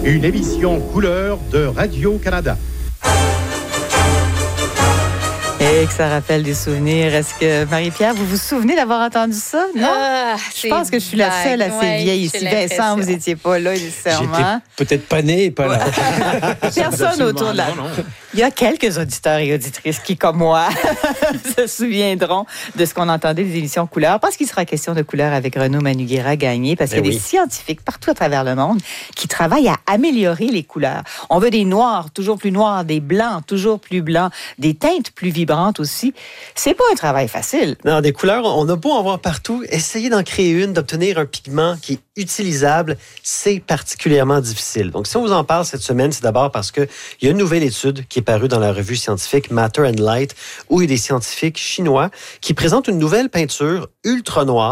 Une émission couleur de Radio-Canada. Et que ça rappelle des souvenirs. Est-ce que, Marie-Pierre, vous vous souvenez d'avoir entendu ça? Non? Je pense que je suis la seule assez vieille ici. Vincent, vous n'étiez pas là, nécessairement. J'étais peut-être pas né et pas là. Personne autour de la... Non. Il y a quelques auditeurs et auditrices qui, comme moi, se souviendront de ce qu'on entendait des émissions couleurs, parce qu'il sera question de couleurs avec Renaud Manugera-Gagné, parce qu'il y a des scientifiques partout à travers le monde qui travaillent à améliorer les couleurs. On veut des noirs toujours plus noirs, des blancs toujours plus blancs, des teintes plus vibrantes aussi. C'est pas un travail facile. Non, des couleurs, on a beau en voir partout. Essayer d'en créer une, d'obtenir un pigment qui est utilisable, c'est particulièrement difficile. Donc, si on vous en parle cette semaine, c'est d'abord parce qu'il y a une nouvelle étude qui est parue dans la revue scientifique Matter and Light, où il y a des scientifiques chinois qui présentent une nouvelle peinture ultra noire